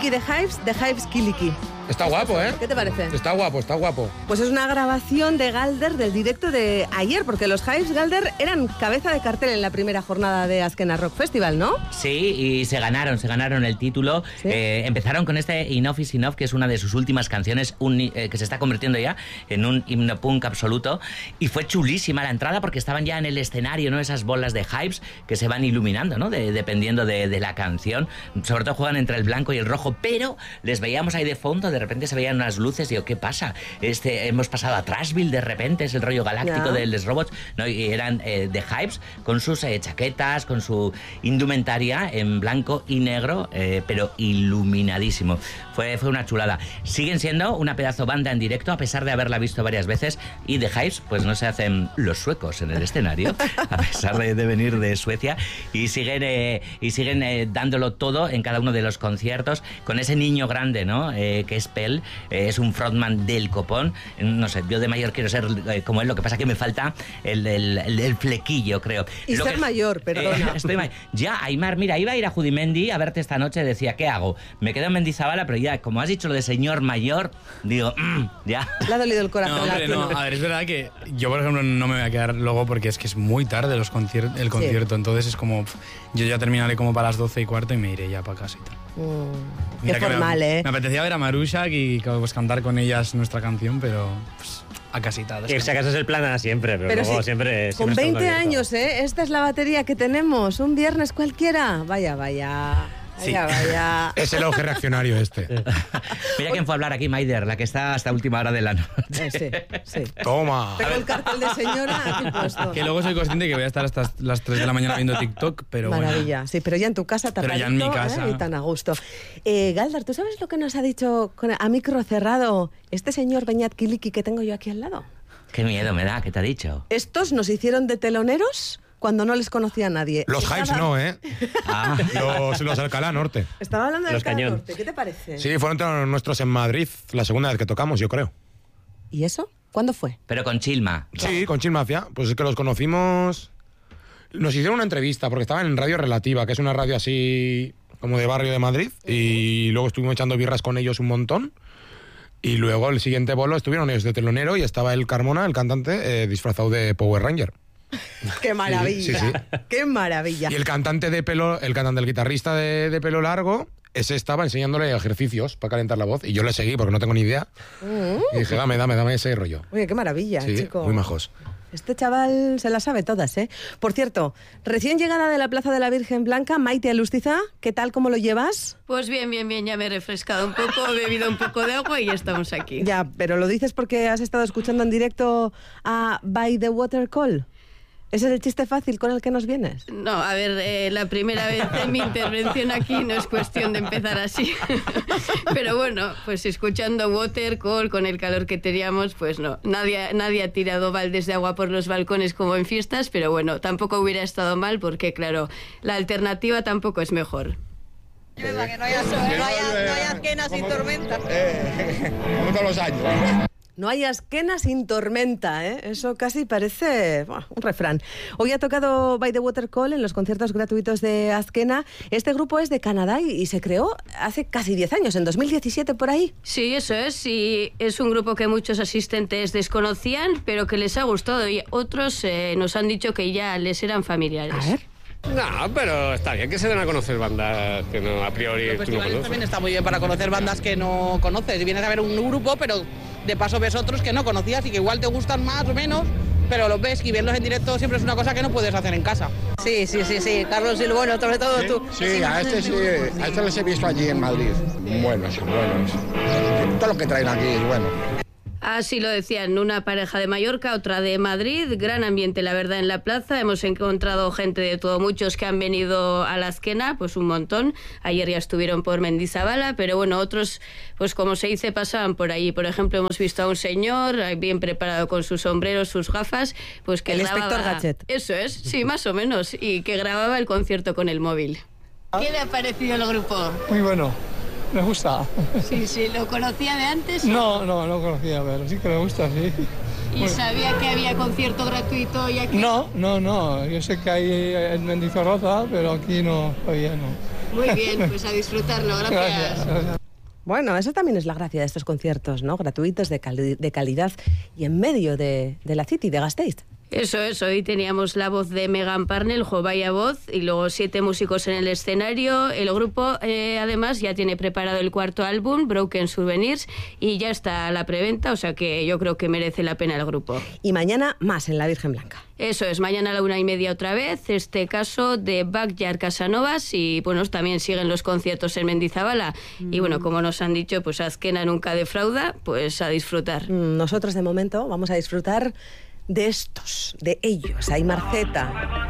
Kiliki de Hives Kiliki. Está guapo, ¿eh? ¿Qué te parece? Está guapo, está guapo. Pues es una grabación de Galder del directo de ayer, porque los Hives Galder eran cabeza de cartel en la primera jornada de Azkena Rock Festival, ¿no? Sí, y se ganaron el título. ¿Sí? Empezaron con este Enough is Enough, que es una de sus últimas canciones, que se está convirtiendo ya en un himno punk absoluto. Y fue chulísima la entrada porque estaban ya en el escenario, ¿no? Esas bolas de Hives que se van iluminando, ¿no? Dependiendo de la canción. Sobre todo juegan entre el blanco y el rojo, pero les veíamos ahí de fondo. De repente se veían unas luces, digo, ¿qué pasa? Hemos pasado a Trashville, de repente, es el rollo galáctico de Les Robots, ¿no? Y eran de Hives con sus chaquetas, con su indumentaria en blanco y negro, pero iluminadísimo. Fue una chulada. Siguen siendo una pedazo banda en directo, a pesar de haberla visto varias veces, y de Hives, pues no se hacen los suecos en el escenario, a pesar de venir de Suecia, y siguen dándolo todo en cada uno de los conciertos, con ese niño grande, ¿no? Que es Pell, es un frontman del copón. No sé, yo de mayor quiero ser como él, lo que pasa que me falta el flequillo, creo. Y ser mayor, perdona. Ya, Aimar, mira, iba a ir a Judimendi a verte esta noche, decía, ¿qué hago? Me quedo en Mendizabala, pero ya, como has dicho lo de señor mayor, digo, ya. Le ha dolido el corazón. No, hombre, no. A ver, es verdad que yo, por ejemplo, no me voy a quedar luego porque es que es muy tarde el concierto, entonces es como, yo ya terminaré como para las 12:15 y me iré ya para casa y tal. Qué formal, me apetecía ver a Marushak y pues, cantar con ellas nuestra canción, pero pues, a casita. Irse a casa es el plan siempre, pero luego sí, siempre con 20 años, esta es la batería que tenemos, un viernes cualquiera. Vaya. Sí. Vaya. Es el auge reaccionario este. Mira quién fue a hablar aquí, Maider, la que está hasta última hora de la noche. Sí. Toma. Tengo el cartel de señora aquí puesto. Que luego soy consciente que voy a estar hasta las 3 de la mañana viendo TikTok, pero maravilla, bueno. Sí, pero ya en tu casa tapadito, pero ya en mi casa. Y tan a gusto. Galdar, ¿tú sabes lo que nos ha dicho a micro cerrado este señor Beñat Kiliki que tengo yo aquí al lado? Qué miedo me da, ¿qué te ha dicho? Estos nos hicieron de teloneros cuando no les conocía a nadie. Los Hives no, ¿eh? Los Alcalá Norte. Estaba hablando de Alcalá Norte, ¿qué te parece? Sí, fueron nuestros en Madrid la segunda vez que tocamos, yo creo. ¿Y eso? ¿Cuándo fue? Pero con Chilma. Sí, con Chill Mafia. Pues es que los conocimos. Nos hicieron una entrevista porque estaban en Radio Relativa, que es una radio así como de barrio de Madrid, y luego estuvimos echando birras con ellos un montón. Y luego el siguiente bolo estuvieron ellos de telonero y estaba el Carmona, el cantante, disfrazado de Power Ranger. ¡Qué maravilla! Sí. ¡Qué maravilla! Y el cantante, el guitarrista de pelo largo, ese estaba enseñándole ejercicios para calentar la voz, y yo le seguí porque no tengo ni idea. Y dije, dame ese rollo. Oye, qué maravilla, sí, chico. Muy majos. Este chaval se las sabe todas, ¿eh? Por cierto, recién llegada de la Plaza de la Virgen Blanca, Maite Alustiza, ¿qué tal, cómo lo llevas? Pues bien, ya me he refrescado un poco, he bebido un poco de agua y ya estamos aquí. Ya, pero ¿lo dices porque has estado escuchando en directo a By the Water Call? ¿Ese es el chiste fácil con el que nos vienes? No, a ver, la primera vez en mi intervención aquí no es cuestión de empezar así. Pero bueno, pues escuchando Watercall con el calor que teníamos, pues no. Nadie ha tirado baldes de agua por los balcones como en fiestas, pero bueno, tampoco hubiera estado mal porque, claro, la alternativa tampoco es mejor. Que no haya Azkena sin tormenta. Como todos los años. No hay Azkena sin tormenta, ¿eh? Eso casi parece un refrán. Hoy ha tocado By the Water Call en los conciertos gratuitos de Azkena. Este grupo es de Canadá y se creó hace casi 10 años, en 2017 por ahí. Sí, eso es. Y es un grupo que muchos asistentes desconocían, pero que les ha gustado. Y otros nos han dicho que ya les eran familiares. A ver. No, pero está bien que se den a conocer bandas que no a priori tú no conoces. También está muy bien para conocer bandas que no conoces. Vienes a ver un grupo, pero de paso ves otros que no conocías y que igual te gustan más o menos, pero los ves y verlos en directo siempre es una cosa que no puedes hacer en casa. Sí. Carlos y bueno, sobre todo tú. Sí, a este les he visto allí en Madrid. Buenos. Todo lo que traen aquí es bueno. Así lo decían, una pareja de Mallorca, otra de Madrid, gran ambiente la verdad en la plaza, hemos encontrado gente de todo, muchos que han venido a la Azkena, pues un montón, ayer ya estuvieron por Mendizabala, pero bueno, otros, pues como se dice, pasaban por ahí, por ejemplo hemos visto a un señor bien preparado con sus sombreros, sus gafas, pues que el grababa... Inspector Gadget. Eso es, sí, más o menos, y que grababa el concierto con el móvil. ¿Qué le ha parecido el grupo? Muy bueno. Me gusta. Sí, ¿lo conocía de antes? No conocía, pero sí que me gusta, sí. ¿Y sabía que había concierto gratuito hoy aquí? No. Yo sé que hay en Mendizorroza, pero aquí no, todavía no. Muy bien, pues a disfrutarlo, gracias. Bueno, eso también es la gracia de estos conciertos, ¿no? Gratuitos, de calidad y en medio de la City, de Gasteiz. Eso, hoy teníamos la voz de Megan Parnell, vaya voz, y luego 7 músicos en el escenario. El grupo, además, ya tiene preparado el cuarto álbum, Broken Souvenirs, y ya está a la preventa, o sea que yo creo que merece la pena el grupo. Y mañana más en la Virgen Blanca. Eso es, mañana a la 1:30 otra vez, este caso de Backyard Casanovas, y bueno, también siguen los conciertos en Mendizabala. Y bueno, como nos han dicho, pues Azkena nunca defrauda, pues a disfrutar. Nosotros de momento vamos a disfrutar de ellos. Hay Marceta.